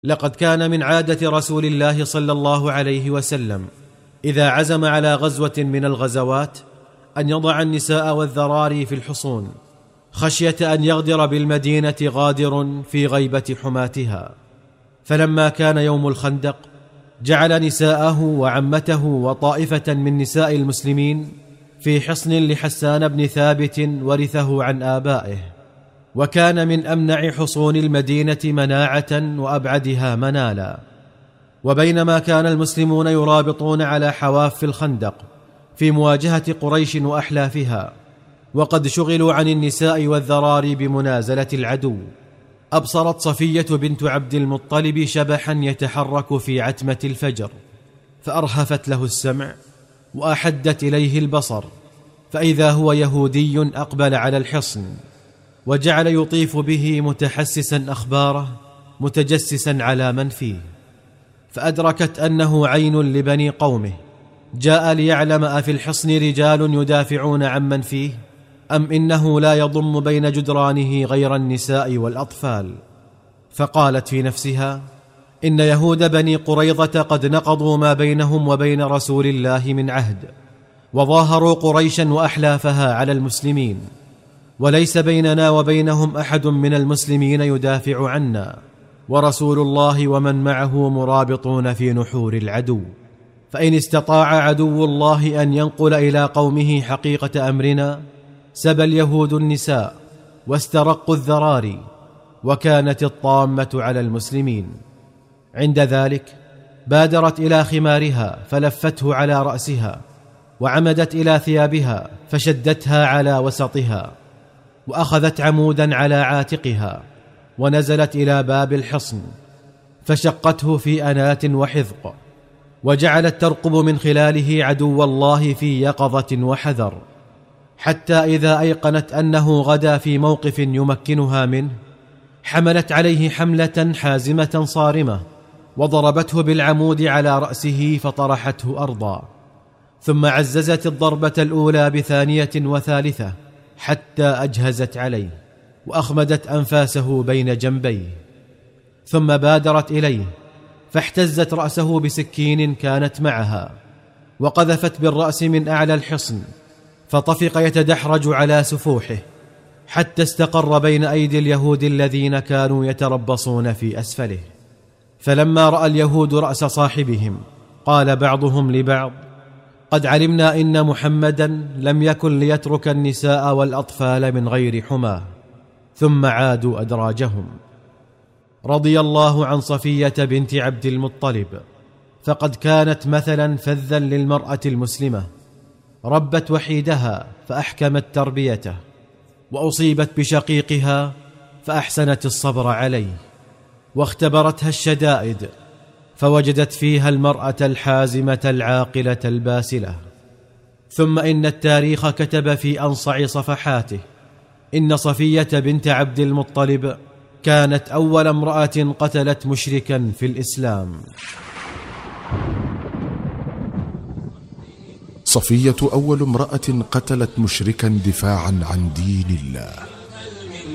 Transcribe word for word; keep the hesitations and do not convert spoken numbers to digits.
لقد كان من عادة رسول الله صلى الله عليه وسلم إذا عزم على غزوة من الغزوات أن يضع النساء والذراري في الحصون، خشية أن يغدر بالمدينة غادر في غيبة حماتها. فلما كان يوم الخندق جعل نساءه وعمته وطائفة من نساء المسلمين في حصن لحسان بن ثابت ورثه عن آبائه، وكان من أمنع حصون المدينة مناعة وأبعدها منالا. وبينما كان المسلمون يرابطون على حواف الخندق في مواجهة قريش وأحلافها، وقد شغلوا عن النساء والذراري بمنازلة العدو، أبصرت صفية بنت عبد المطلب شبحا يتحرك في عتمة الفجر، فأرهفت له السمع وأحدت إليه البصر، فإذا هو يهودي أقبل على الحصن وجعل يطيف به متحسسا أخباره متجسسا على من فيه، فأدركت أنه عين لبني قومه جاء ليعلم أفي الحصن رجال يدافعون عمن فيه أم إنه لا يضم بين جدرانه غير النساء والأطفال. فقالت في نفسها: إن يهود بني قريظة قد نقضوا ما بينهم وبين رسول الله من عهد، وظاهروا قريشا وأحلافها على المسلمين، وليس بيننا وبينهم أحد من المسلمين يدافع عنا، ورسول الله ومن معه مرابطون في نحور العدو. فإن استطاع عدو الله أن ينقل إلى قومه حقيقة أمرنا سبى اليهود النساء واسترقوا الذراري، وكانت الطامة على المسلمين. عند ذلك بادرت إلى خمارها فلفته على رأسها، وعمدت إلى ثيابها فشدتها على وسطها، وأخذت عمودا على عاتقها ونزلت إلى باب الحصن فشقته في أنات وحذق، وجعلت ترقب من خلاله عدو الله في يقظة وحذر، حتى إذا أيقنت أنه غدا في موقف يمكنها منه حملت عليه حملة حازمة صارمة، وضربته بالعمود على رأسه فطرحته أرضا، ثم عززت الضربة الأولى بثانية وثالثة حتى أجهزت عليه، وأخمدت أنفاسه بين جنبيه، ثم بادرت إليه فاحتزت رأسه بسكين كانت معها، وقذفت بالرأس من أعلى الحصن، فطفق يتدحرج على سفوحه حتى استقر بين أيدي اليهود الذين كانوا يتربصون في أسفله. فلما رأى اليهود رأس صاحبهم قال بعضهم لبعض: قد علمنا إن محمدا لم يكن ليترك النساء والأطفال من غير حماه، ثم عادوا أدراجهم. رضي الله عن صفية بنت عبد المطلب، فقد كانت مثلا فذا للمرأة المسلمة، ربت وحيدها فأحكمت تربيته، وأصيبت بشقيقها فأحسنت الصبر عليه، واختبرتها الشدائد فوجدت فيها المرأة الحازمة العاقلة الباسلة. ثم إن التاريخ كتب في أنصع صفحاته إن صفية بنت عبد المطلب كانت أول امرأة قتلت مشركا في الإسلام. صفية أول امرأة قتلت مشركا دفاعا عن دين الله.